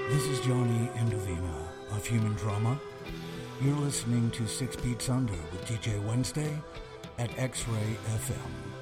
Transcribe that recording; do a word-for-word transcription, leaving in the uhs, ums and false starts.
This is Johnny Indovina of Human Drama. You're listening to Six Beats Under with D J Wednesday at X-Ray F M.